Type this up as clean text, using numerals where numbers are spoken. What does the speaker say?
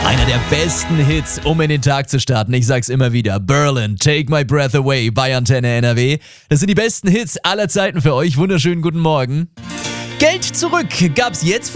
Einer der besten Hits, um in den Tag zu starten. Ich sag's immer wieder. Berlin, Take My Breath Away bei Antenne NRW. Das sind die besten Hits aller Zeiten für euch. Wunderschönen guten Morgen. Geld zurück gab's jetzt für